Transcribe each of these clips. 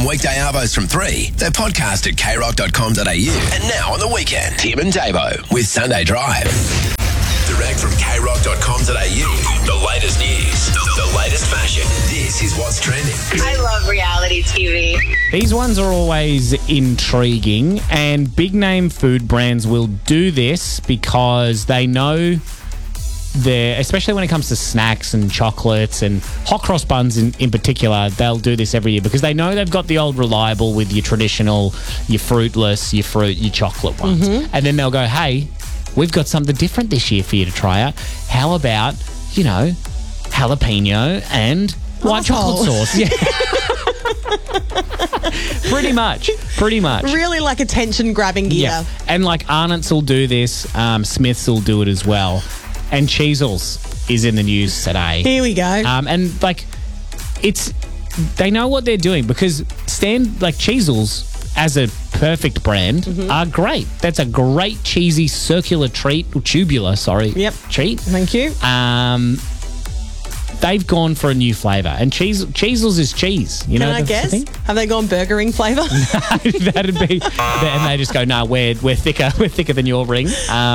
them weekday arvos from 3. They're podcast at krock.com.au. And now on the weekend, Tim and Davo with Sunday Drive. Direct from krock.com.au. The latest news, the latest fashion. This is what's trending. I love reality TV. These ones are always intriguing, and big name food brands will do this because they know especially when it comes to snacks and chocolates and hot cross buns in particular, they'll do this every year because they know they've got the old reliable with your traditional, your fruitless, your fruit, your chocolate ones. And then they'll go, hey, we've got something different this year for you to try out. How about, jalapeno and white chocolate sauce? Yeah. Pretty much. Really like attention-grabbing gear. Yeah. And like Arnott's will do this. Smith's will do it as well. And Cheezels is in the news today. Here we go. And they know what they're doing because Cheezels as a perfect brand are great. That's a great cheesy circular treat, or tubular, treat. Thank you. They've gone for a new flavour, and Cheezels is cheese. Can I guess? Have they gone Burger Ring flavour? That'd be, and they just go, no, we're thicker. We're thicker than your ring.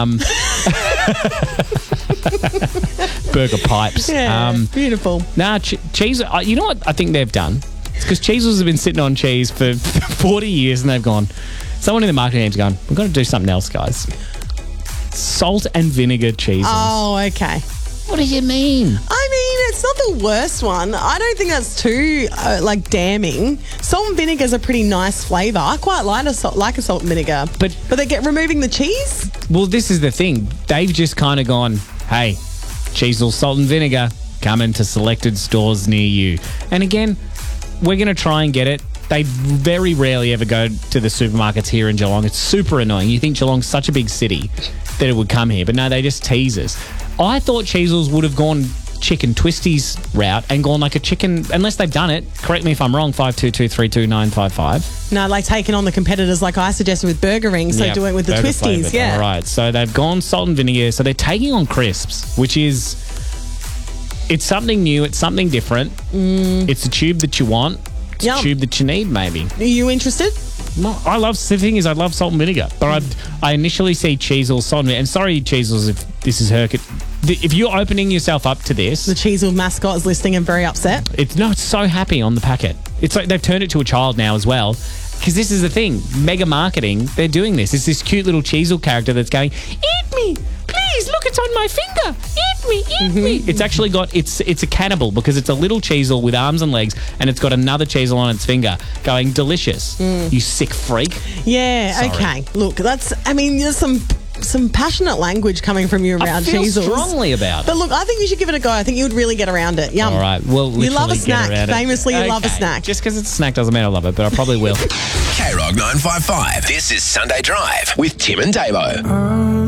Burger pipes. Yeah, beautiful. Cheese. You know what I think they've done? It's because Cheezels have been sitting on cheese for 40 years, and they've gone. Someone in the marketing team's gone, we've got to do something else, guys. Salt and vinegar Cheezels. Oh, okay. What do you mean? I mean, it's not the worst one. I don't think that's too, damning. Salt and vinegar is a pretty nice flavour. I quite like a salt and vinegar. But they get removing the cheese? Well, this is the thing. They've just kind of gone, hey, Cheezels salt and vinegar coming to selected stores near you. And again, we're going to try and get it. They very rarely ever go to the supermarkets here in Geelong. It's super annoying. You think Geelong's such a big city that it would come here. But no, they just tease us. I thought Cheezels would have gone chicken twisties route and gone like a chicken, unless they've done it. Correct me if I'm wrong, 52232955. No, like taking on the competitors like I suggested with Burger Ring, so do it with the twisties. Flavored. Yeah. All right, so they've gone salt and vinegar. So they're taking on crisps, which is, it's something new, it's something different. It's a tube that you want. It's a tube that you need, maybe. Are you interested? No, the thing is, I love salt and vinegar, but I initially see Cheezels, salt and vinegar. And sorry, Cheezels, if this is her. If you're opening yourself up to this, the Cheezels mascot is listening and very upset. It's so happy on the packet. It's like they've turned it to a child now as well. Because this is the thing, mega marketing, they're doing this. It's this cute little Cheezels character that's going, eat me, please, look, it's on my finger, eat me. It's actually got, it's a cannibal because it's a little Cheezels with arms and legs and it's got another Cheezels on its finger going, delicious, you sick freak. Yeah, Sorry. Okay. Look, there's some passionate language coming from you around Cheezels. I feel strongly about it. But look, I think you should give it a go. I think you would really get around it. Yum. All right. Well, you love a snack. Famously, you love a snack. Just because it's a snack doesn't mean I love it, but I probably will. KROG 955. This is Sunday Drive with Tim and Davo.